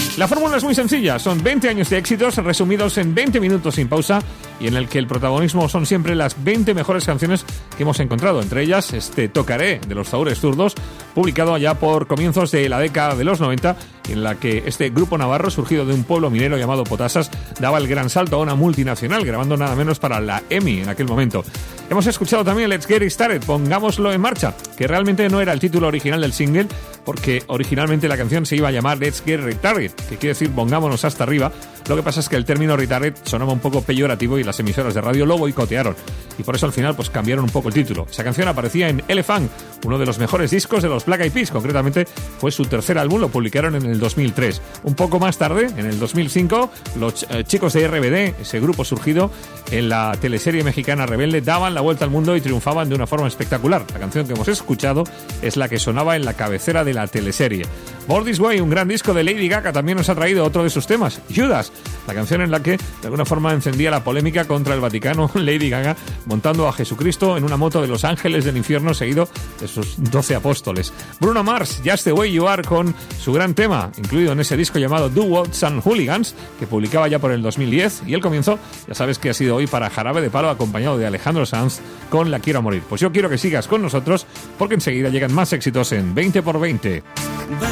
La fórmula es muy sencilla, son 20 años de éxitos resumidos en 20 minutos sin pausa y en el que el protagonismo son siempre las 20 mejores canciones que hemos encontrado, entre ellas este Tocaré de los Zaúres Zurdos, publicado allá por comienzos de la década de los 90, en la que este grupo navarro, surgido de un pueblo minero llamado Potasas, daba el gran salto a una multinacional, grabando nada menos para la EMI en aquel momento. Hemos escuchado también Let's Get It Started, Pongámoslo en Marcha, que realmente no era el título original del single, porque originalmente la canción se iba a llamar Let's Get Retarded, que quiere decir pongámonos hasta arriba. Lo que pasa es que el término retarded sonaba un poco peyorativo y las emisoras de radio lo boicotearon. Y por eso al final pues cambiaron un poco el título. Esa canción aparecía en Elephant, uno de los mejores discos de los Black Eyed Peas. Concretamente fue su tercer álbum, lo publicaron en el 2003. Un poco más tarde, en el 2005, los chicos de RBD, ese grupo surgido en la teleserie mexicana Rebelde, daban la vuelta al mundo y triunfaban de una forma espectacular. La canción que hemos escuchado es la que sonaba en la cabecera de la teleserie. Born This Way, un gran disco de Lady Gaga, también nos ha traído otro de sus temas, Judas, la canción en la que de alguna forma encendía la polémica contra el Vaticano, Lady Gaga montando a Jesucristo en una moto de los ángeles del infierno seguido de sus 12 apóstoles. Bruno Mars, Just the Way You Are, con su gran tema, incluido en ese disco llamado Do What's and Hooligans, que publicaba ya por el 2010, y el comienzo, ya sabes que ha sido hoy para Jarabe de Palo, acompañado de Alejandro Sanz con La Quiero a Morir. Pues yo quiero que sigas con nosotros, porque enseguida llegan más éxitos en 20x20.